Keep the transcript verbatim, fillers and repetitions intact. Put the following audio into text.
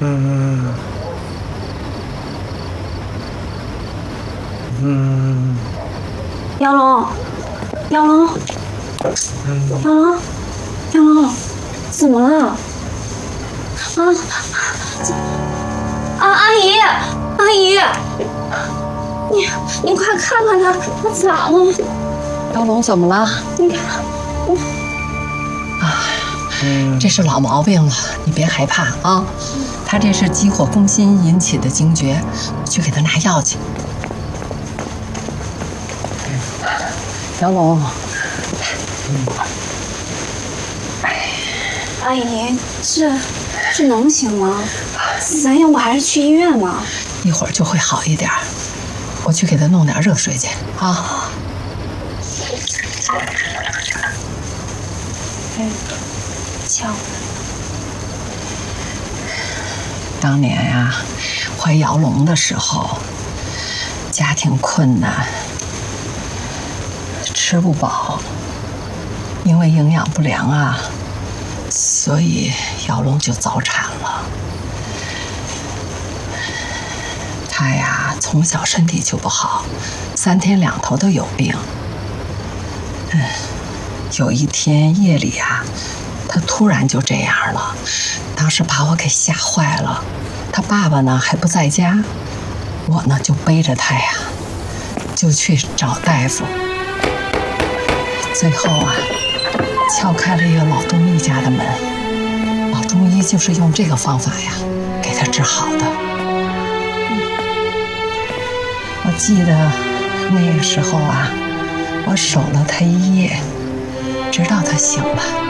嗯嗯， 杨龙，杨龙，杨龙，杨龙，怎么了？啊啊！阿姨，阿姨，你你快看看他，他咋了？ 杨龙怎么了？ 你看，我啊，这是老毛病了，你别害怕啊。他这是急火攻心引起的惊厥，去给他拿药去。杨龙， 阿姨，这这能行吗？咱要不还是去医院吧？ 一会儿就会好一点。我去给他弄点热水去啊。 哎，瞧， 当年呀、啊，怀姚龙的时候，家庭困难，吃不饱，因为营养不良啊，所以姚龙就早产了。他呀，从小身体就不好，三天两头都有病。嗯，有一天夜里啊，他突然就这样了，当时把我给吓坏了。他爸爸呢还不在家，我呢就背着他呀，就去找大夫。最后啊，敲开了一个老中医家的门，老中医就是用这个方法呀，给他治好的。我记得那个时候啊，我守了他一夜，直到他醒了。